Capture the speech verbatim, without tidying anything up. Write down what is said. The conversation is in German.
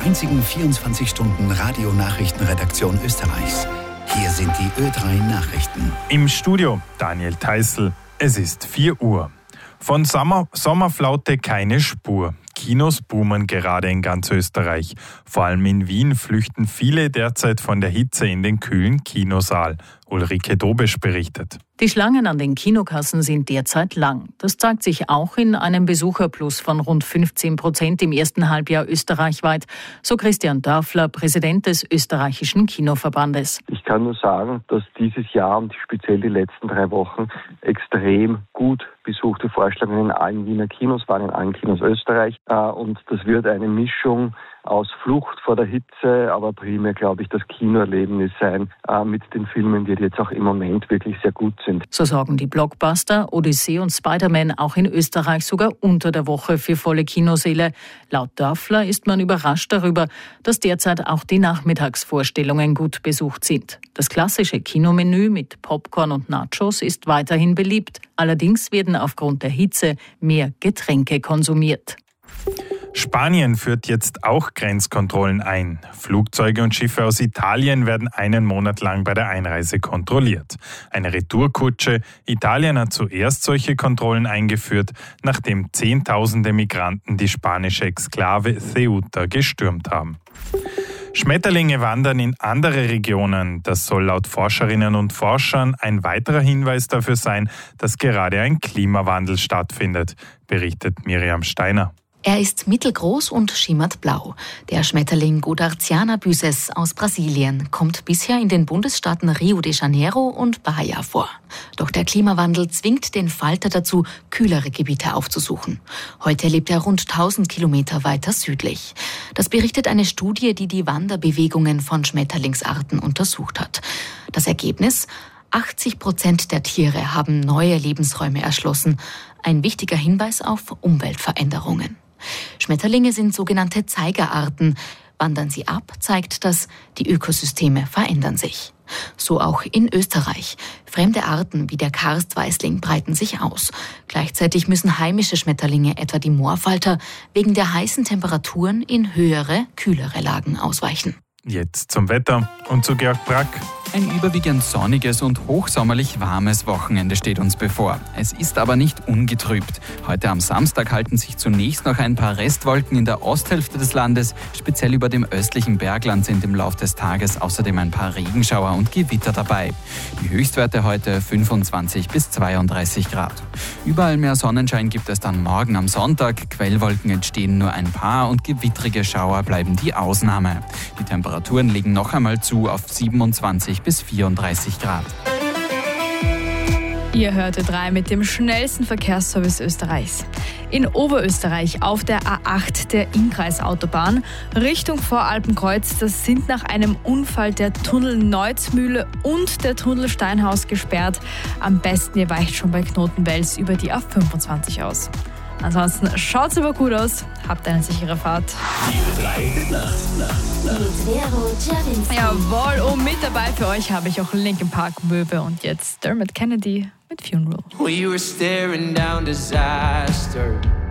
einzigen vierundzwanzig Stunden Radionachrichtenredaktion Österreichs. Hier sind die Ö drei Nachrichten. Im Studio Daniel Theißl. Es ist vier Uhr. Von Sommer- Sommerflaute keine Spur. Kinos boomen gerade in ganz Österreich. Vor allem in Wien flüchten viele derzeit von der Hitze in den kühlen Kinosaal. Ulrike Dobesch berichtet. Die Schlangen an den Kinokassen sind derzeit lang. Das zeigt sich auch in einem Besucherplus von rund fünfzehn Prozent im ersten Halbjahr österreichweit, so Christian Dörfler, Präsident des österreichischen Kinoverbandes. Ich kann nur sagen, dass dieses Jahr und speziell die letzten drei Wochen extrem gut besuchte Vorstellungen in allen Wiener Kinos waren, in allen Kinos Österreich. Und das wird eine Mischung aus Flucht vor der Hitze, aber primär, glaube ich, das Kinoerlebnis sein mit den Filmen, die jetzt auch im Moment wirklich sehr gut sind. So sorgen die Blockbuster Odyssee und Spider-Man auch in Österreich sogar unter der Woche für volle Kinosäle. Laut Dörfler ist man überrascht darüber, dass derzeit auch die Nachmittagsvorstellungen gut besucht sind. Das klassische Kinomenü mit Popcorn und Nachos ist weiterhin beliebt. Allerdings werden aufgrund der Hitze mehr Getränke konsumiert. Spanien führt jetzt auch Grenzkontrollen ein. Flugzeuge und Schiffe aus Italien werden einen Monat lang bei der Einreise kontrolliert. Eine Retourkutsche. Italien hat zuerst solche Kontrollen eingeführt, nachdem Zehntausende Migranten die spanische Exklave Ceuta gestürmt haben. Schmetterlinge wandern in andere Regionen. Das soll laut Forscherinnen und Forschern ein weiterer Hinweis dafür sein, dass gerade ein Klimawandel stattfindet, berichtet Miriam Steiner. Er ist mittelgroß und schimmert blau. Der Schmetterling Godartiana byzes aus Brasilien kommt bisher in den Bundesstaaten Rio de Janeiro und Bahia vor. Doch der Klimawandel zwingt den Falter dazu, kühlere Gebiete aufzusuchen. Heute lebt er rund tausend Kilometer weiter südlich. Das berichtet eine Studie, die die Wanderbewegungen von Schmetterlingsarten untersucht hat. Das Ergebnis? achtzig Prozent der Tiere haben neue Lebensräume erschlossen. Ein wichtiger Hinweis auf Umweltveränderungen. Schmetterlinge sind sogenannte Zeigerarten. Wandern sie ab, zeigt das, die Ökosysteme verändern sich. So auch in Österreich. Fremde Arten wie der Karstweißling breiten sich aus. Gleichzeitig müssen heimische Schmetterlinge, etwa die Moorfalter, wegen der heißen Temperaturen in höhere, kühlere Lagen ausweichen. Jetzt zum Wetter und zu Georg Brack. Ein überwiegend sonniges und hochsommerlich warmes Wochenende steht uns bevor. Es ist aber nicht ungetrübt. Heute am Samstag halten sich zunächst noch ein paar Restwolken in der Osthälfte des Landes. Speziell über dem östlichen Bergland sind im Laufe des Tages außerdem ein paar Regenschauer und Gewitter dabei. Die Höchstwerte heute fünfundzwanzig bis zweiunddreißig Grad. Überall mehr Sonnenschein gibt es dann morgen am Sonntag. Quellwolken entstehen nur ein paar und gewittrige Schauer bleiben die Ausnahme. Die Temperaturen legen noch einmal zu auf siebenundzwanzig bis vierunddreißig Grad. Ihr hört Ö drei mit dem schnellsten Verkehrsservice Österreichs. In Oberösterreich auf der A acht der Innkreisautobahn Richtung Voralpenkreuz. Das sind nach einem Unfall der Tunnel Neuzmühle und der Tunnel Steinhaus gesperrt. Am besten ihr weicht schon bei Knotenwels über die A fünfundzwanzig aus. Ansonsten schaut's aber gut aus. Habt eine sichere Fahrt. Die drei Nacht, Nacht, Nacht. Jawohl, und mit dabei für euch habe ich auch Linkin Park Möwe und jetzt Dermot Kennedy mit Funeral. We were staring down disaster.